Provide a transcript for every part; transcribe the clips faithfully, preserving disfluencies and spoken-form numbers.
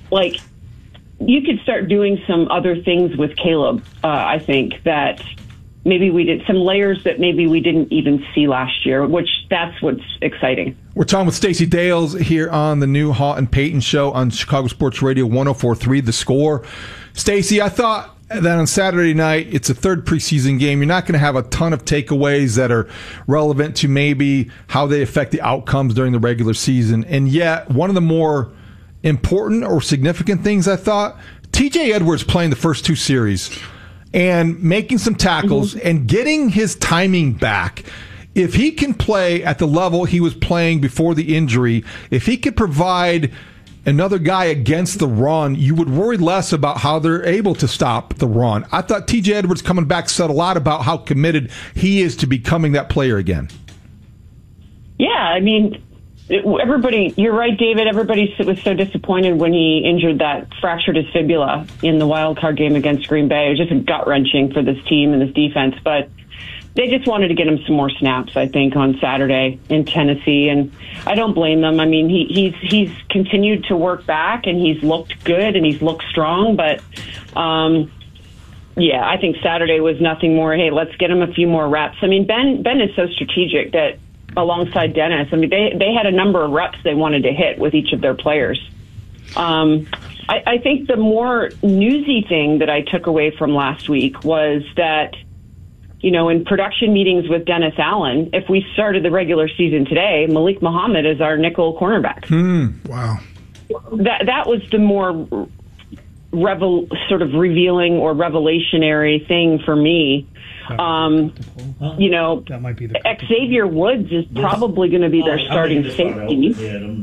like, you could start doing some other things with Caleb, uh, I think, that maybe we did, some layers that maybe we didn't even see last year, which that's what's exciting. We're talking with Stacey Dales here on the new Hall and Payton show on Chicago Sports Radio one oh four point three The Score. Stacey, I thought that on Saturday night, it's a third preseason game. You're not going to have a ton of takeaways that are relevant to maybe how they affect the outcomes during the regular season. And yet, one of the more important or significant things, I thought, T J Edwards playing the first two series and making some tackles mm-hmm. and getting his timing back. If he can play at the level he was playing before the injury, if he could provide another guy against the run, you would worry less about how they're able to stop the run. I thought T J Edwards coming back said a lot about how committed he is to becoming that player again. Yeah, I mean, everybody, you're right, David. Everybody was so disappointed when he injured that, fractured his fibula in the wild card game against Green Bay. It was just gut wrenching for this team and this defense. But they just wanted to get him some more snaps, I think, on Saturday in Tennessee, and I don't blame them. I mean, he, he's he's continued to work back, and he's looked good, and he's looked strong. But um, yeah, I think Saturday was nothing more. Hey, let's get him a few more reps. I mean, Ben Ben is so strategic that, alongside Dennis, I mean, they, they had a number of reps they wanted to hit with each of their players. Um, I, I think the more newsy thing that I took away from last week was that, you know, in production meetings with Dennis Allen, if we started the regular season today, Malik Muhammad is our nickel cornerback. Hmm. Wow. That that was the more revel, sort of revealing or revelationary thing for me. Um, you know, that might be the Xavier Woods is probably going to be their starting safety.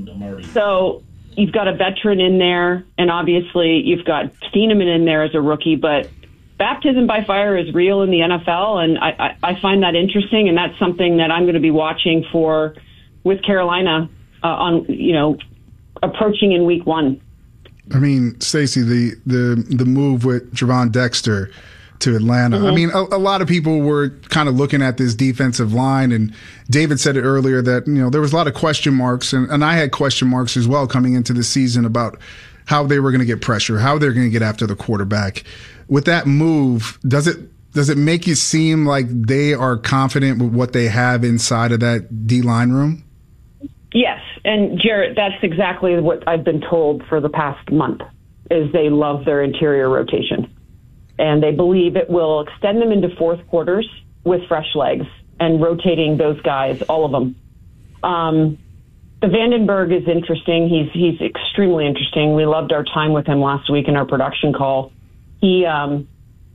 So you've got a veteran in there, and obviously you've got Thieneman in there as a rookie, but baptism by fire is real in the N F L, and I, I, I find that interesting, and that's something that I'm going to be watching for with Carolina uh, on, you know, approaching in week one. I mean, Stacey, the, the, the move with Javon Dexter to Atlanta. Mm-hmm. I mean, a, a lot of people were kind of looking at this defensive line, and David said it earlier that, you know, there was a lot of question marks, and, and I had question marks as well coming into the season about how they were going to get pressure, how they're going to get after the quarterback. With that move, does it does it make you seem like they are confident with what they have inside of that D-line room? Yes, and Jarrett, that's exactly what I've been told for the past month, is they love their interior rotation. And they believe it will extend them into fourth quarters with fresh legs and rotating those guys, all of them. Um, the Vandenberg is interesting. He's he's extremely interesting. We loved our time with him last week in our production call. He um,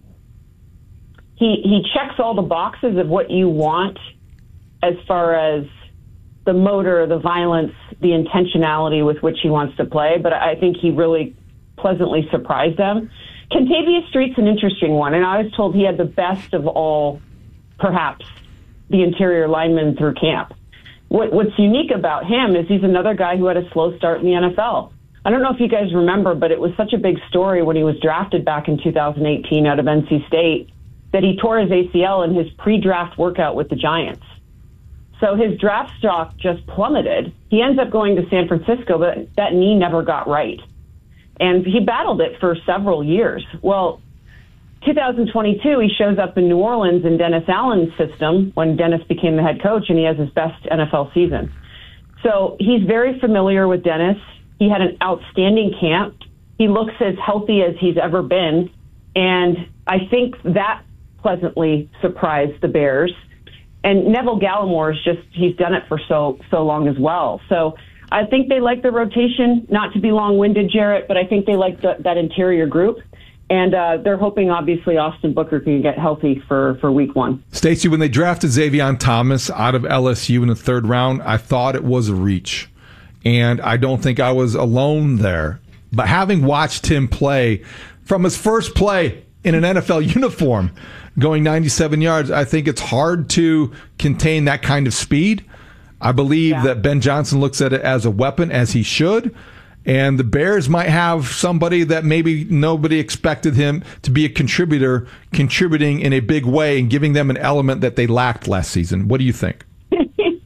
he he checks all the boxes of what you want as far as the motor, the violence, the intentionality with which he wants to play. But I think he really pleasantly surprised them. Kentavious Street's an interesting one, and I was told he had the best of all, perhaps, the interior linemen through camp. What, what's unique about him is he's another guy who had a slow start in the N F L. I don't know if you guys remember, but it was such a big story when he was drafted back in two thousand eighteen out of N C State that he tore his A C L in his pre-draft workout with the Giants. So his draft stock just plummeted. He ends up going to San Francisco, but that knee never got right. And he battled it for several years. Well, two thousand twenty-two, he shows up in New Orleans in Dennis Allen's system when Dennis became the head coach, and he has his best N F L season. So he's very familiar with Dennis. He had an outstanding camp. He looks as healthy as he's ever been. And I think that pleasantly surprised the Bears. And Neville Gallimore is just, he's done it for so, so long as well. So I think they like the rotation, not to be long-winded, Jarrett, but I think they like the, that interior group. And uh, they're hoping, obviously, Austin Booker can get healthy for, for week one. Stacey, when they drafted Xavier Thomas out of L S U in the third round, I thought it was a reach. And I don't think I was alone there. But having watched him play from his first play in an N F L uniform, going ninety-seven yards, I think it's hard to contain that kind of speed. I believe yeah. that Ben Johnson looks at it as a weapon, as he should. And the Bears might have somebody that maybe nobody expected him to be a contributor, contributing in a big way and giving them an element that they lacked last season. What do you think?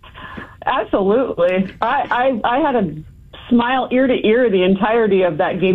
Absolutely. I, I, I had a smile ear to ear the entirety of that game